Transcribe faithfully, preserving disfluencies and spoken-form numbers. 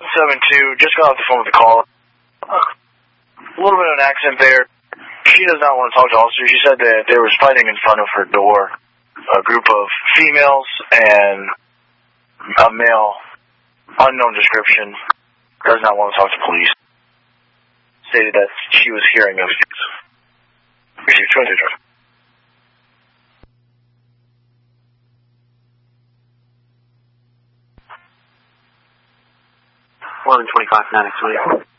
seven two, just got off the phone with the call. A little bit of an accent there. She does not want to talk to officers. She said that there was fighting in front of her door. A group of females and a male, unknown description, does not want to talk to police. Stated that she was hearing those things. Receive twenty-two, George. eleven twenty-five, nine X twenty-four.